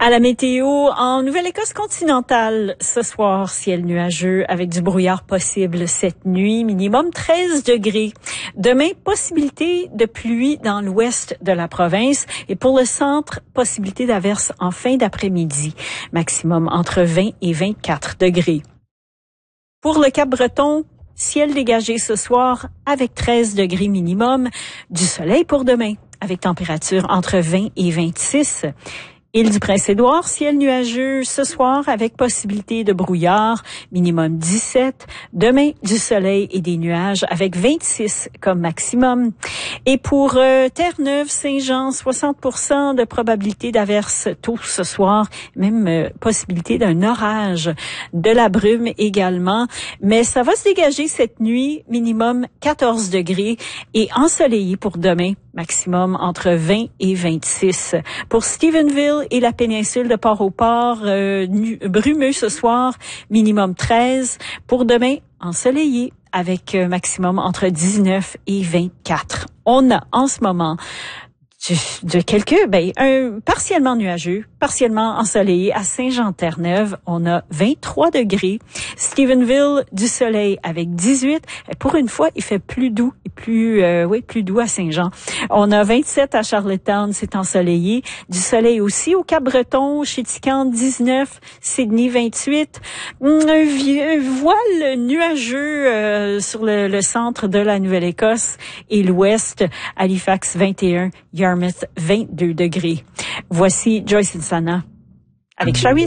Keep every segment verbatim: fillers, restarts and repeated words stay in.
À la météo, en Nouvelle-Écosse continentale, ce soir, ciel nuageux avec du brouillard possible cette nuit, minimum treize degrés. Demain, possibilité de pluie dans l'ouest de la province et pour le centre, possibilité d'averse en fin d'après-midi, maximum entre vingt et vingt-quatre degrés. Pour le Cap-Breton, ciel dégagé ce soir avec treize degrés minimum, du soleil pour demain avec température entre vingt et vingt-six. Île du Prince-Édouard, ciel nuageux ce soir avec possibilité de brouillard, minimum dix-sept. Demain, du soleil et des nuages avec vingt-six comme maximum. Et pour euh, Terre-Neuve, Saint-Jean, soixante pour cent de probabilité d'averse tôt ce soir, même euh, possibilité d'un orage, de la brume également. Mais ça va se dégager cette nuit, minimum quatorze degrés et ensoleillé pour demain. Maximum entre vingt et vingt-six. Pour Stephenville et la péninsule de Port-au-Port, euh, nu, brumeux ce soir, minimum treize. Pour demain, ensoleillé avec euh, maximum entre dix-neuf et vingt-quatre. On a en ce moment de quelques, ben, un partiellement nuageux, partiellement ensoleillé à Saint-Jean-Terre-Neuve. On a vingt-trois degrés. Stephenville, du soleil avec dix-huit. Pour une fois, il fait plus doux et plus, euh, oui, plus doux à Saint-Jean. On a vingt-sept à Charlottetown, c'est ensoleillé. Du soleil aussi au Cap-Breton, chez Tican, dix-neuf. Sydney, vingt-huit. Un, vieux, un voile nuageux euh, sur le, le centre de la Nouvelle-Écosse et l'ouest. Halifax, vingt et un. Yarmouth, vingt-deux degrés. Voici Joyce Nsana avec Chariot.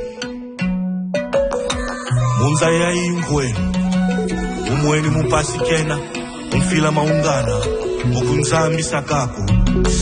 Munzaya ingwe, umweni mupasikena, umfila maungana, ukunzambi sakako.